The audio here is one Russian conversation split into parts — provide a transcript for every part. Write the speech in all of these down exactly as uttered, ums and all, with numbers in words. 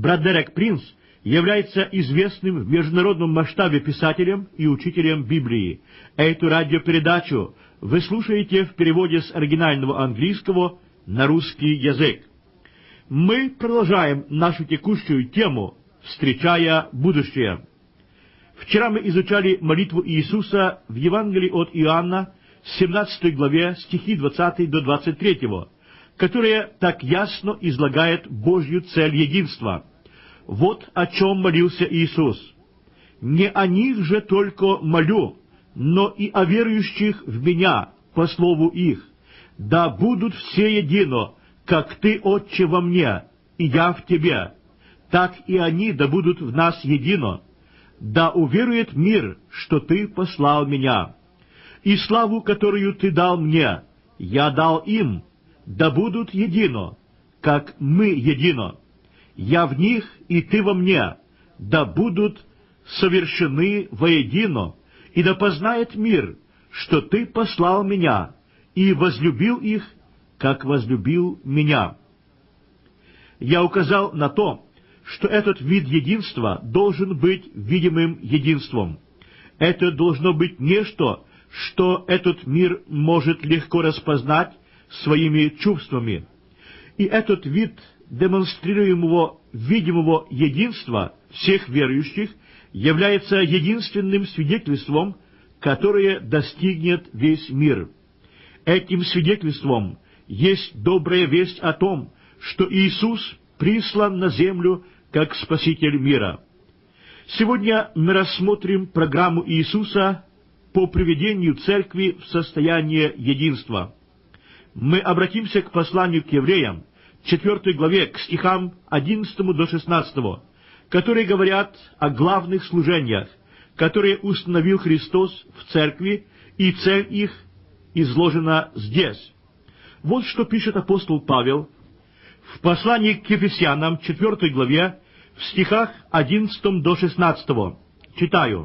Брат Дерек Принц является известным в международном масштабе писателем и учителем Библии. Эту радиопередачу вы слушаете в переводе с оригинального английского на русский язык. Мы продолжаем нашу текущую тему, встречая будущее. Вчера мы изучали молитву Иисуса в Евангелии от Иоанна, семнадцатой главе, стихи двадцатый до двадцать третьего, которая так ясно излагает Божью цель единства. Вот о чем молился Иисус. «Не о них же только молю, но и о верующих в Меня, по слову их. Да будут все едино, как Ты, Отче, во Мне, и Я в Тебе, так и они да будут в нас едино. Да уверует мир, что Ты послал Меня. И славу, которую Ты дал Мне, Я дал им, да будут едино, как мы едино. Я в них, и Ты во Мне, да будут совершены воедино, и да познает мир, что Ты послал Меня, и возлюбил их, как возлюбил Меня». Я указал на то, что этот вид единства должен быть видимым единством. Это должно быть нечто, что этот мир может легко распознать своими чувствами. И этот вид демонстрируемого видимого единства всех верующих является единственным свидетельством, которое достигнет весь мир. Этим свидетельством есть добрая весть о том, что Иисус прислан на землю как Спаситель мира. Сегодня мы рассмотрим программу Иисуса по приведению церкви в состояние единства. Мы обратимся к посланию к евреям, четвертой главе, к стихам одиннадцатому до шестнадцатого, которые говорят о главных служениях, которые установил Христос в церкви, и цель их изложена здесь. Вот что пишет апостол Павел в послании к Ефесянам, четвертой главе, в стихах одиннадцатом до шестнадцатого. Читаю.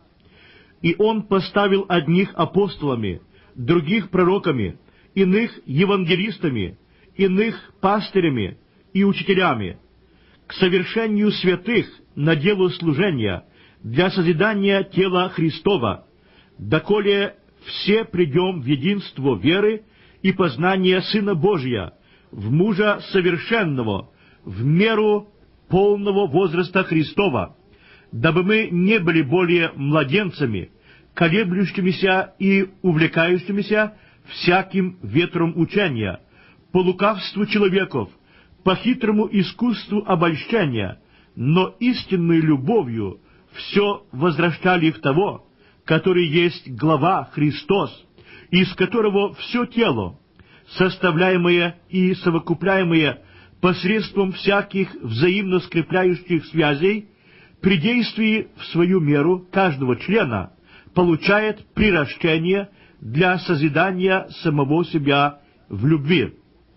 «И Он поставил одних апостолами, других пророками, иных евангелистами, иных пастырями и учителями, к совершению святых на дело служения, для созидания тела Христова, доколе все придем в единство веры и познания Сына Божия, в мужа совершенного, в меру полного возраста Христова, дабы мы не были более младенцами, колеблющимися и увлекающимися всяким ветром учения, по лукавству человеков, по хитрому искусству обольщения, но истинной любовью все возвращали в того, который есть глава Христос, из которого все тело, составляемое и совокупляемое посредством всяких взаимно скрепляющих связей, при действии в свою меру каждого члена получает приращение для созидания самого себя в любви.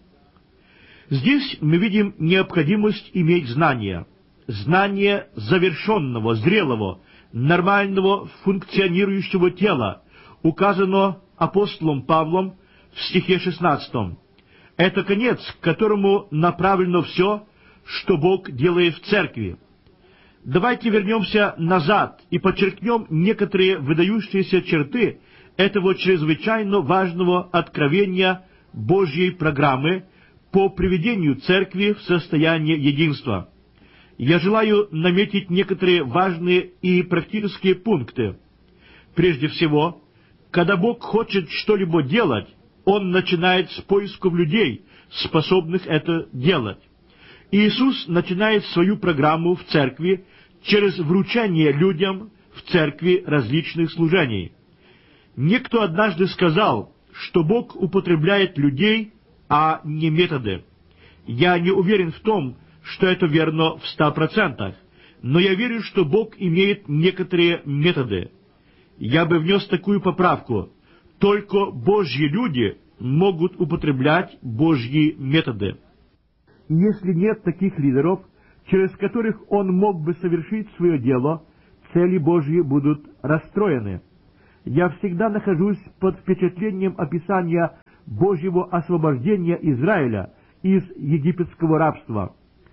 Здесь мы видим необходимость иметь знания, знание завершенного, зрелого, нормального функционирующего тела, указано апостолом Павлом в стихе шестнадцатом. Это конец, к которому направлено все, что Бог делает в церкви. Давайте вернемся назад и подчеркнем некоторые выдающиеся черты этого чрезвычайно важного откровения Божьей программы по приведению церкви в состояние единства. Я желаю наметить некоторые важные и практические пункты. Прежде всего, когда Бог хочет что-либо делать, Он начинает с поисков людей, способных это делать. Иисус начинает свою программу в церкви через вручение людям в церкви различных служений. Некто однажды сказал, что Бог употребляет людей, а не методы. Я не уверен в том, что это верно в ста процентах, но я верю, что Бог имеет некоторые методы. Я бы внес такую поправку: только Божьи люди могут употреблять Божьи методы. Если нет таких лидеров, через которых Он мог бы совершить свое дело, цели Божьи будут расстроены. Я всегда нахожусь под впечатлением описания Божьего освобождения Израиля из египетского рабства.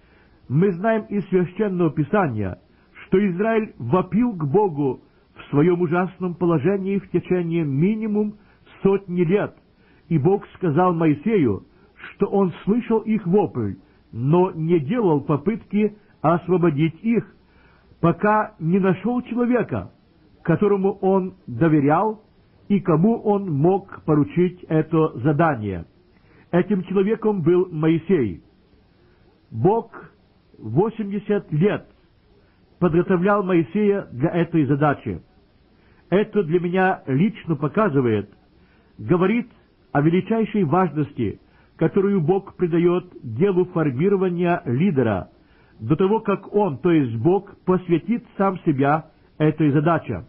Мы знаем из Священного Писания, что Израиль вопил к Богу в своем ужасном положении в течение минимум сотни лет, и Бог сказал Моисею, что Он слышал их вопль, но не делал попытки освободить их, пока не нашел человека, которому Он доверял и кому Он мог поручить это задание. Этим человеком был Моисей. Бог восемьдесят лет подготовлял Моисея для этой задачи. Это для меня лично показывает, говорит о величайшей важности, которую Бог придает делу формирования лидера, до того, как Он, то есть Бог, посвятит сам себя этой задаче.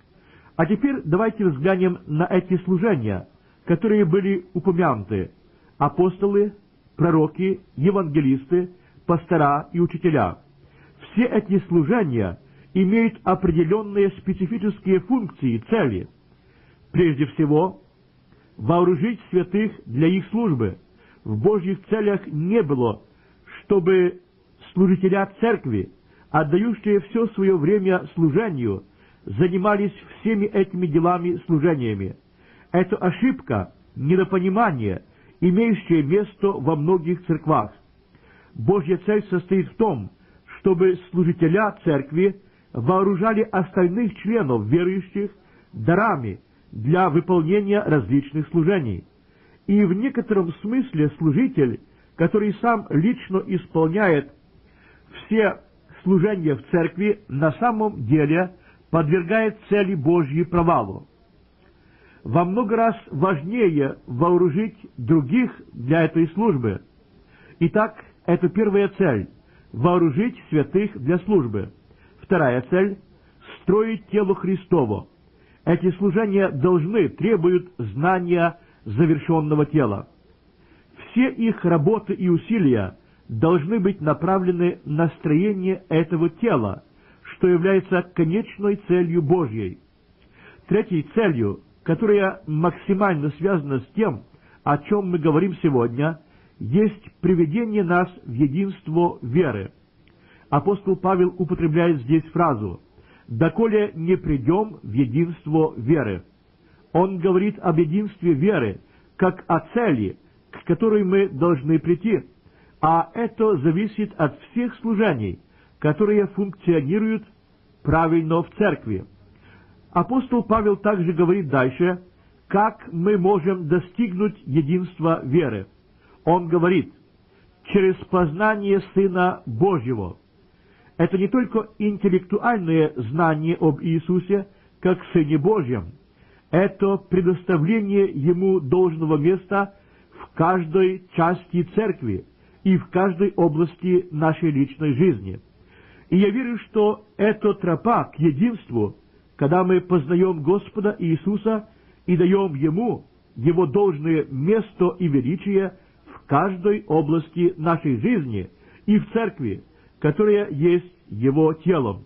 А теперь давайте взглянем на эти служения, которые были упомянуты: апостолы, пророки, евангелисты, пастора и учителя. Все эти служения имеют определенные специфические функции и цели. Прежде всего, вооружить святых для их службы. В Божьих целях не было, чтобы служителя церкви, отдающие все свое время служению, занимались всеми этими делами служениями. Это ошибка, недопонимание, имеющее место во многих церквах. Божья цель состоит в том, чтобы служителя церкви вооружали остальных членов верующих дарами для выполнения различных служений. И в некотором смысле служитель, который сам лично исполняет все служения в церкви, на самом деле подвергает цели Божьей провалу. Во много раз важнее вооружить других для этой службы. Итак, это первая цель – вооружить святых для службы. Вторая цель – строить тело Христово. Эти служения должны, требуют знания завершенного тела. Все их работы и усилия должны быть направлены на строение этого тела, что является конечной целью Божьей. Третьей целью, которая максимально связана с тем, о чем мы говорим сегодня, есть приведение нас в единство веры. Апостол Павел употребляет здесь фразу «доколе не придем в единство веры». Он говорит об единстве веры, как о цели, к которой мы должны прийти, а это зависит от всех служений, которые функционируют правильно в церкви. Апостол Павел также говорит дальше, как мы можем достигнуть единства веры. Он говорит, через познание Сына Божьего. Это не только интеллектуальное знание об Иисусе, как Сыне Божьем. Это предоставление Ему должного места в каждой части церкви и в каждой области нашей личной жизни. И я верю, что это тропа к единству, когда мы познаем Господа Иисуса и даем Ему Его должное место и величие в каждой области нашей жизни и в церкви, которая есть Его телом.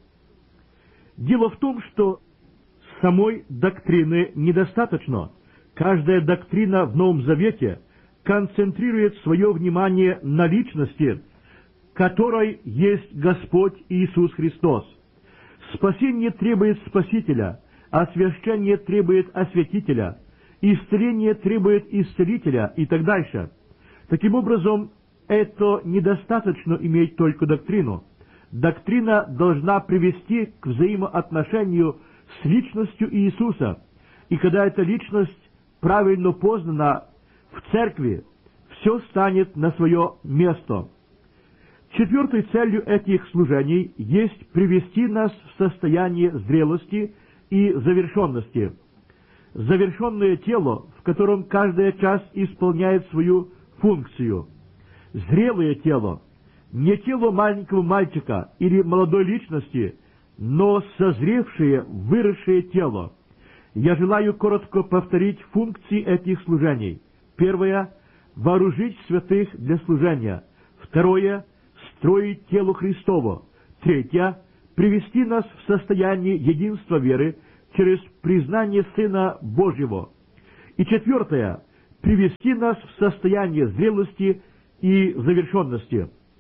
Дело в том, что самой доктрины недостаточно. Каждая доктрина в Новом Завете концентрирует свое внимание на личности, которой есть Господь Иисус Христос. Спасение требует Спасителя, освящение требует Освятителя, исцеление требует Исцелителя и так дальше. Таким образом, это недостаточно иметь только доктрину. Доктрина должна привести к взаимоотношению с личностью Иисуса, и когда эта личность правильно познана в церкви, все станет на свое место. Четвертой целью этих служений есть привести нас в состояние зрелости и завершенности. Завершенное тело, в котором каждая часть исполняет свою функцию. Зрелое тело, не тело маленького мальчика или молодой личности, но созревшее, выросшее тело. Я желаю коротко повторить функции этих служений. Первое – вооружить святых для служения. Второе – строить тело Христово. Третье – привести нас в состояние единства веры через признание Сына Божьего. И четвертое – привести нас в состояние зрелости и завершенности.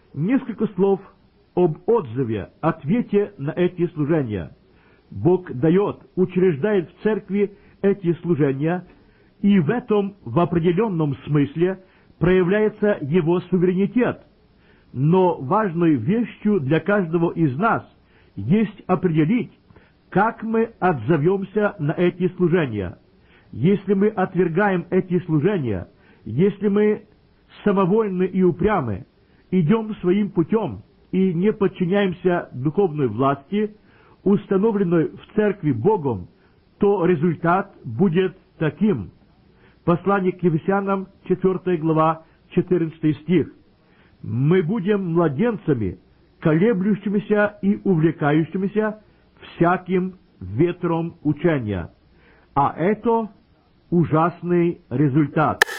Несколько слов об отзыве, ответе на эти служения. Бог дает, учреждает в церкви эти служения, и в этом в определенном смысле проявляется Его суверенитет. Но важной вещью для каждого из нас есть определить, как мы отзовемся на эти служения. Если мы отвергаем эти служения, если мы самовольны и упрямы, идем своим путем и не подчиняемся духовной власти, установленной в церкви Богом, то результат будет таким. Послание к Ефесянам, четвёртая глава, четырнадцатый стих. «Мы будем младенцами, колеблющимися и увлекающимися всяким ветром учения». А это ужасный результат.